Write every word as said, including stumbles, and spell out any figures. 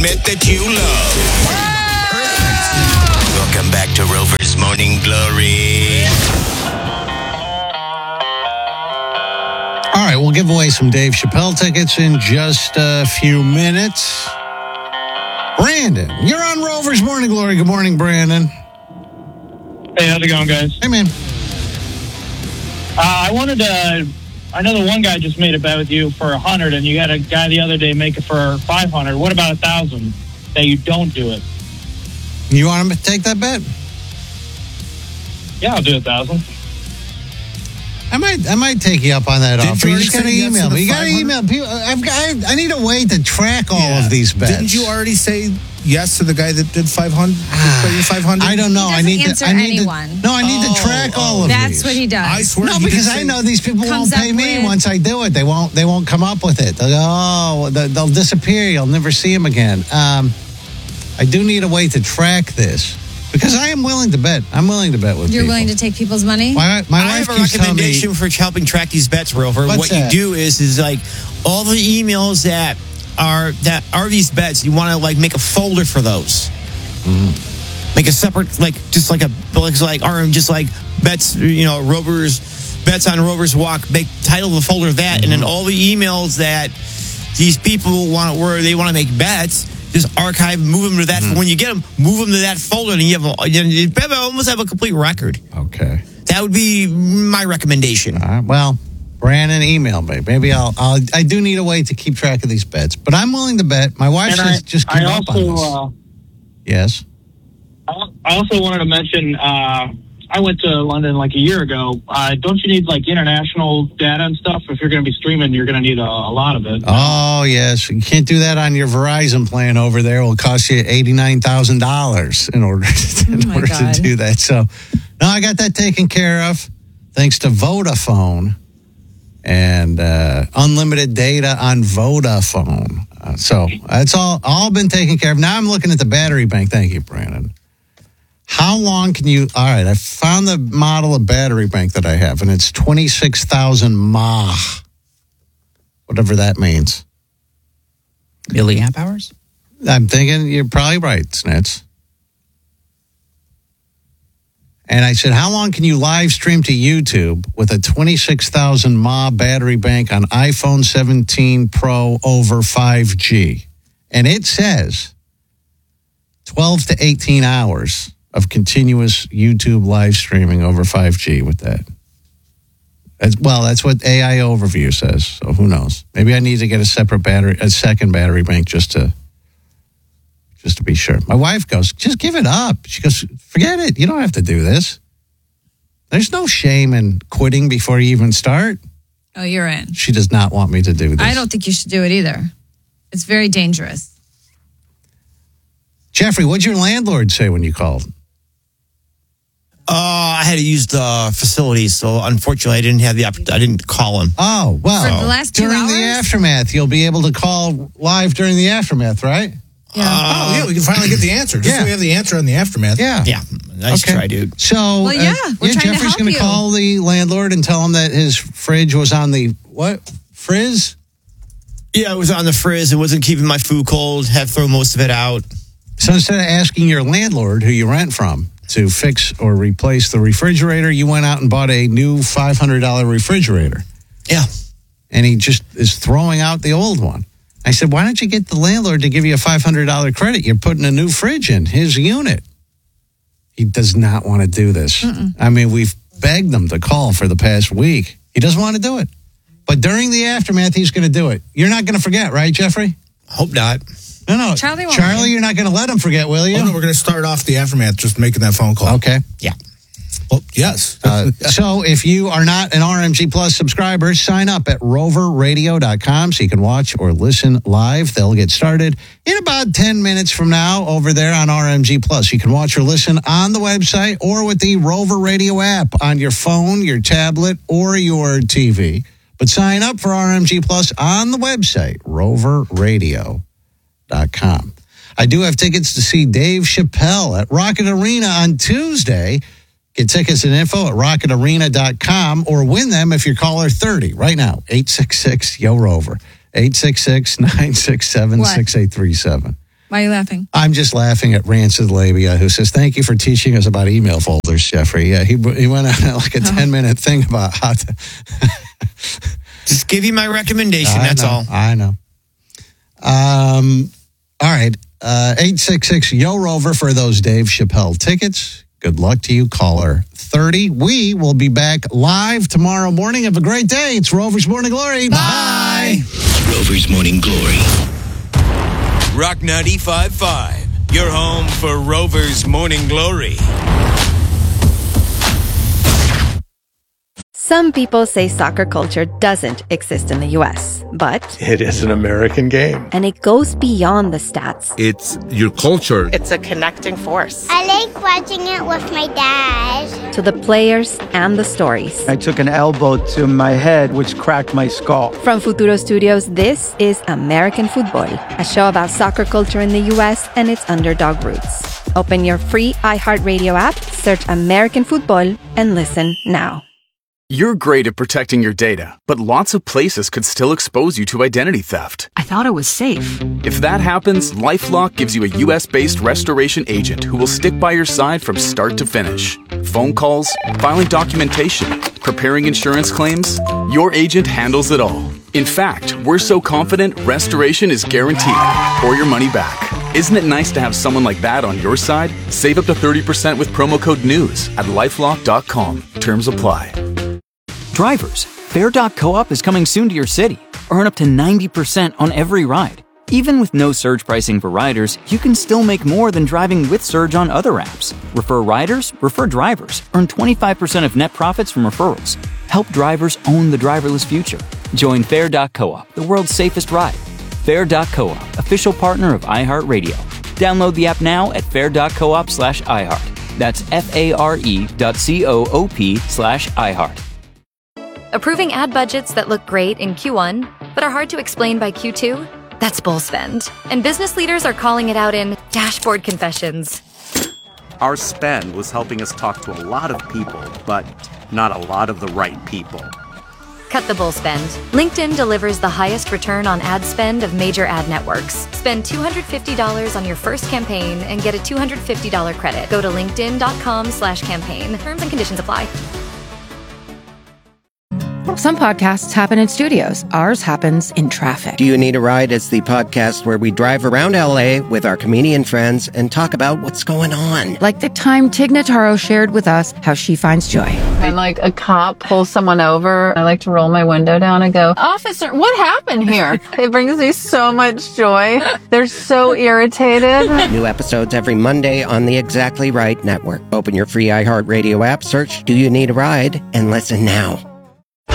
segment that you love. Welcome back to Rover's Morning Glory. All right, we'll give away some Dave Chappelle tickets in just a few minutes. Brandon, you're on Rover's Morning Glory. Good morning, Brandon. Hey, how's it going, guys? Hey, man. Uh, I wanted to... I know the one guy just made a bet with you for one hundred, and you had a guy the other day make it for five hundred. What about one thousand that you don't do it? You want to take that bet? Yeah, I'll do one thousand. I might, I might take you up on that Didn't offer. you You just got to already say yes email to me. the You got to five hundred? email people. I've got, I, I need a way to track all Yeah. of these bets. Didn't you already say yes to the guy that did five hundred? five hundred? I don't know. He I doesn't need answer to. I need anyone. to. No, I need Oh, to track all oh. of That's these. what he does. I swear No, he because did I say- know these people Comes won't pay up me with- once I do it. They won't. They won't come up with it. They'll go, oh, they'll they'll disappear. You'll never see them again. Um, I do need a way to track this because I am willing to bet. I'm willing to bet with You're people. willing to take people's money? My, my I wife have a keeps telling me. recommendation for helping track these bets, Rover. What's what that? you do is is like all the emails that are that are these bets. You want to like make a folder for those. Mm-hmm. Make a separate like just like a like like or just like bets. You know, Rover's bets on Rover's Walk. Make title the folder that, Mm-hmm. and then all the emails that these people want where they want to make bets. Just archive, move them to that. Mm-hmm. When you get them, move them to that folder, and you have a, you almost have a complete record. Okay. That would be my recommendation. All right, well, Brandon, email me. Maybe I'll, I'll. I do need a way to keep track of these bets, but I'm willing to bet. My wife And says I, just give I up also, on this. uh, Yes. I also wanted to mention, uh, I went to London like a year ago. Uh, don't you need like international data and stuff? If you're going to be streaming, you're going to need a, a lot of it. Oh yes, you can't do that on your Verizon plan over there. It will cost you eighty nine thousand dollars in order to, in Oh, my order God. to do that. So, no, I got that taken care of thanks to Vodafone and uh, unlimited data on Vodafone. Uh, so that's all all been taken care of. Now I'm looking at the battery bank. Thank you, Brandon. How long can you? All right, I found the model of battery bank that I have, and it's twenty-six thousand mAh, whatever that means. Milliamp hours? I'm thinking you're probably right, Snitz. And I said, how long can you live stream to YouTube with a twenty-six thousand mAh battery bank on iPhone seventeen Pro over five G? And it says twelve to eighteen hours of continuous YouTube live streaming over five G with that. As, well, that's what A I Overview says. So who knows? Maybe I need to get a separate battery, a second battery bank just to, just to be sure. My wife goes, just give it up. She goes, forget it. You don't have to do this. There's no shame in quitting before you even start. Oh, you're in. She does not want me to do this. I don't think you should do it either. It's very dangerous. Jeffrey, what'd your landlord say when you called? Uh, I had to use the facilities, so unfortunately, I didn't have the opportunity. I didn't call him. Oh, well. For the last two during the hours? aftermath, you'll be able to call live during the aftermath, right? Yeah. Oh, yeah, we can finally get the answer. Just Yeah. so we have the answer on the aftermath. Yeah. Yeah, nice Okay. try, dude. So, Well, yeah, we're yeah, trying to Jeffrey's help going to you. call the landlord and tell him that his fridge was on the, what? Frizz? Yeah, it was on the frizz. It wasn't keeping my food cold. Had to throw most of it out. So instead of asking your landlord, who you rent from, to fix or replace the refrigerator, you went out and bought a new five hundred dollars refrigerator. Yeah. And he just is throwing out the old one. I said, why don't you get the landlord to give you a five hundred dollars credit? You're putting a new fridge in his unit. He does not want to do this. Mm-mm. I mean, we've begged him to call for the past week. He doesn't want to do it. But during the aftermath, he's going to do it. You're not going to forget, right, Jeffrey? Hope not. No, no. Charlie won't. Charlie, you're not going to let him forget, will you? Oh, no, we're going to start off the aftermath just making that phone call. Okay. Yeah. Well, yes. Uh, so if you are not an R M G Plus subscriber, sign up at rover radio dot com so you can watch or listen live. They'll get started in about ten minutes from now over there on R M G Plus. You can watch or listen on the website or with the Rover Radio app on your phone, your tablet, or your T V. But sign up for R M G Plus on the website, rover radio dot com. I do have tickets to see Dave Chappelle at Rocket Arena on Tuesday. Get tickets and info at rocket arena dot com or win them if you're caller thirty right now. eight six six, Y O, ROVER. eight six six, nine six seven, six eight three seven. Why are you laughing? I'm just laughing at Rancid Labia, who says, thank you for teaching us about email folders, Jeffrey. Yeah, he, he went on like a ten-minute thing about how to... Just give you my recommendation, I that's know, all. I know. Um, all right. Uh, eight six six, Yo Rover for those Dave Chappelle tickets. Good luck to you, caller thirty. We will be back live tomorrow morning. Have a great day. It's Rover's Morning Glory. Bye. Rover's Morning Glory. Rock ninety-five point five. Your home for Rover's Morning Glory. Some people say soccer culture doesn't exist in the U S, but it is an American game. And it goes beyond the stats. It's your culture. It's a connecting force. I like watching it with my dad. To the players and the stories. I took an elbow to my head, which cracked my skull. From Futuro Studios, this is American Football, a show about soccer culture in the U S and its underdog roots. Open your free iHeartRadio app, search American Football, and listen now. You're great at protecting your data, but lots of places could still expose you to identity theft. I thought it was safe. If that happens, LifeLock gives you a U S-based restoration agent who will stick by your side from start to finish. Phone calls, filing documentation, preparing insurance claims, your agent handles it all. In fact, we're so confident restoration is guaranteed or your money back. Isn't it nice to have someone like that on your side? Save up to thirty percent with promo code NEWS at lifelock dot com. Terms apply. Drivers, Fare dot coop is coming soon to your city. Earn up to ninety percent on every ride. Even with no surge pricing for riders, you can still make more than driving with surge on other apps. Refer riders, refer drivers. Earn twenty-five percent of net profits from referrals. Help drivers own the driverless future. Join Fare dot coop, the world's safest ride. Fare dot coop, official partner of iHeartRadio. Download the app now at fare dot coop slash iHeart. That's F-A-R-E dot C-O-O-P slash iHeart. Approving ad budgets that look great in Q one, but are hard to explain by Q two? That's bull spend. And business leaders are calling it out in dashboard confessions. Our spend was helping us talk to a lot of people, but not a lot of the right people. Cut the bull spend. LinkedIn delivers the highest return on ad spend of major ad networks. Spend two hundred fifty dollars on your first campaign and get a two hundred fifty dollars credit. Go to linkedin dot com slash campaign. Terms and conditions apply. Some podcasts happen in studios. Ours happens in traffic. Do You Need a Ride is the podcast where we drive around L A with our comedian friends and talk about what's going on. Like the time Tig Notaro shared with us how she finds joy. When like a cop pulls someone over, I like to roll my window down and go, "Officer, what happened here?" It brings me so much joy. They're so irritated. New episodes every Monday on the Exactly Right Network. Open your free iHeartRadio app, search Do You Need a Ride, and listen now.